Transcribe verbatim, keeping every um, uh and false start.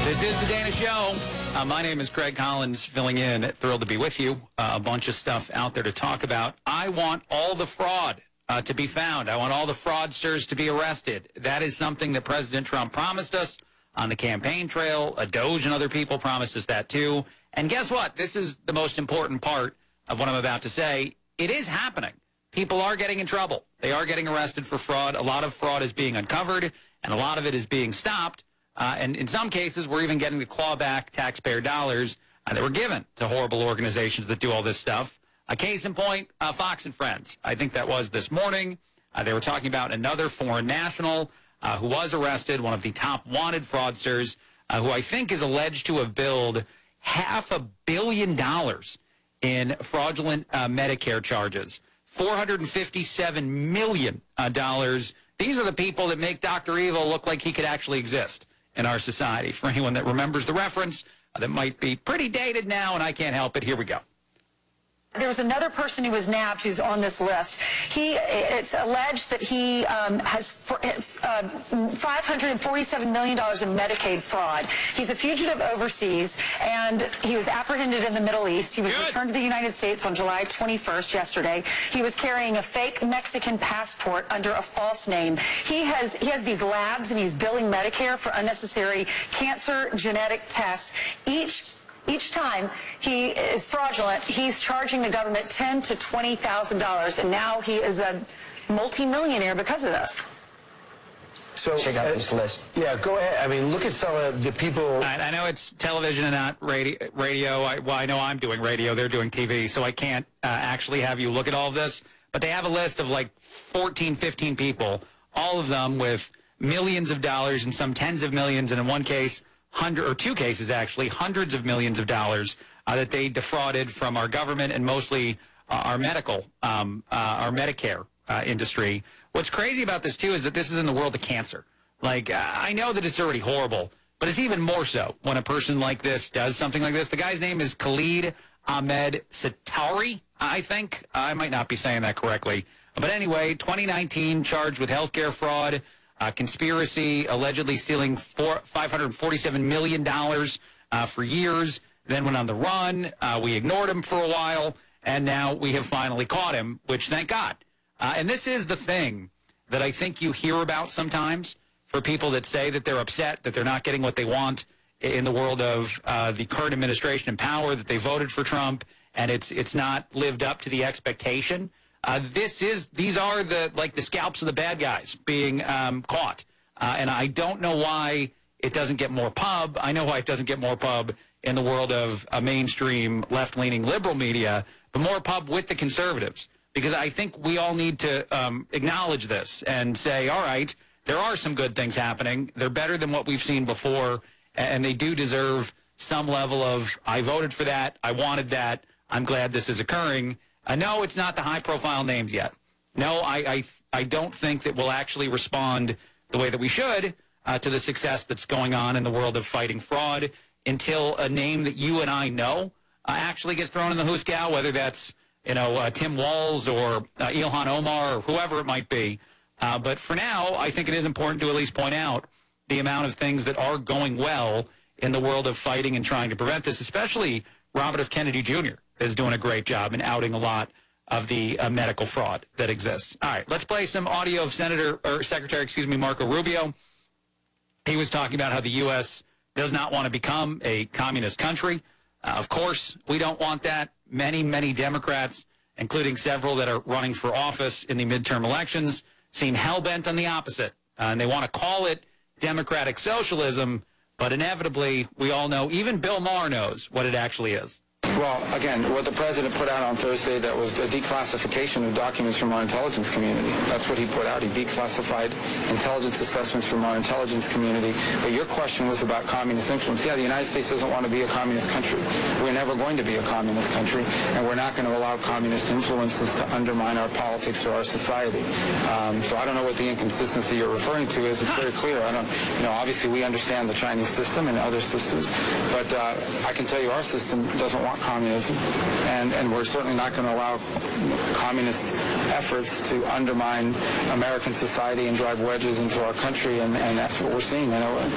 This is The Dana Show. Uh, my name is Craig Collins, filling in. Thrilled to be with you. Uh, a bunch of stuff out there to talk about. I want all the fraud uh, to be found. I want all the fraudsters to be arrested. That is something that President Trump promised us on the campaign trail. A Doge and other people promised us that too. And guess what? This is the most important part of what I'm about to say. It is happening. People are getting in trouble. They are getting arrested for fraud. A lot of fraud is being uncovered, and a lot of it is being stopped. Uh, and in some cases, we're even getting to claw back taxpayer dollars uh, that were given to horrible organizations that do all this stuff. A case in point, uh, Fox and Friends. I think that was this morning. Uh, they were talking about another foreign national uh, who was arrested, one of the top wanted fraudsters, uh, who I think is alleged to have billed half a billion dollars in fraudulent uh, Medicare charges, four hundred fifty-seven million dollars. These are the people that make Doctor Evil look like he could actually exist in our society. For anyone that remembers the reference, uh, that might be pretty dated now, and I can't help it. Here we go. There was another person who was nabbed who's on this list. He, it's alleged that he um, has for, uh, five hundred forty-seven million dollars in Medicaid fraud. He's a fugitive overseas, and he was apprehended in the Middle East. He was Good. returned to the United States on July twenty-first, yesterday. He was carrying a fake Mexican passport under a false name. He has, he has these labs, and he's billing Medicare for unnecessary cancer genetic tests. Each Each time he is fraudulent, he's charging the government ten to twenty thousand dollars, and now he is a multimillionaire because of this. So check out uh, this list. Yeah, go ahead. I mean, look at some of the people. I, I know it's television and not radio. radio. I, well, I know I'm doing radio. They're doing T V, so I can't uh, actually have you look at all of this. But they have a list of like fourteen, fifteen people, all of them with millions of dollars and some tens of millions, and in one case, hundred or two cases actually, hundreds of millions of dollars uh, that they defrauded from our government and mostly uh, our medical, um, uh, our Medicare uh, industry. What's crazy about this too is that this is in the world of cancer. Like uh, I know that it's already horrible, but it's even more so when a person like this does something like this. The guy's name is Khalid Ahmed Satari, I think. I might not be saying that correctly, but anyway, twenty nineteen, charged with healthcare fraud. Uh, conspiracy, allegedly stealing four, five hundred forty-seven million dollars uh, for years, then went on the run. Uh, we ignored him for a while, and now we have finally caught him, which thank God. Uh, and this is the thing that I think you hear about sometimes for people that say that they're upset, that they're not getting what they want in the world of uh, the current administration in power, that they voted for Trump, and it's it's not lived up to the expectation. Uh, this is, these are the, like the scalps of the bad guys being um, caught. Uh, and I don't know why it doesn't get more pub. I know why it doesn't get more pub in the world of a mainstream left-leaning liberal media, but more pub with the conservatives. Because I think we all need to um, acknowledge this and say, all right, there are some good things happening. They're better than what we've seen before, and they do deserve some level of, I voted for that, I wanted that, I'm glad this is occurring. Uh, no, it's not the high-profile names yet. No, I, I I don't think that we'll actually respond the way that we should uh, to the success that's going on in the world of fighting fraud until a name that you and I know uh, actually gets thrown in the hoosegow, whether that's, you know, uh, Tim Walz or uh, Ilhan Omar or whoever it might be. Uh, but for now, I think it is important to at least point out the amount of things that are going well in the world of fighting and trying to prevent this, especially Robert F. Kennedy Junior is doing a great job in outing a lot of the uh, medical fraud that exists. All right, let's play some audio of Senator or Secretary, excuse me, Marco Rubio. He was talking about how the U S does not want to become a communist country. Uh, of course, we don't want that. Many, many Democrats, including several that are running for office in the midterm elections, seem hell-bent on the opposite. Uh, and they want to call it democratic socialism, but inevitably, we all know, even Bill Maher knows what it actually is. Well, again, what the president put out on Thursday, that was a declassification of documents from our intelligence community. That's what he put out. He declassified intelligence assessments from our intelligence community. But your question was about communist influence. Yeah, the United States doesn't want to be a communist country. We're never going to be a communist country, and we're not going to allow communist influences to undermine our politics or our society. Um, so I don't know what the inconsistency you're referring to is. It's very clear. I don't, you know, obviously we understand the Chinese system and other systems, but uh, I can tell you our system doesn't want communism, and, and we're certainly not going to allow communist efforts to undermine American society and drive wedges into our country, and, and that's what we're seeing. You know,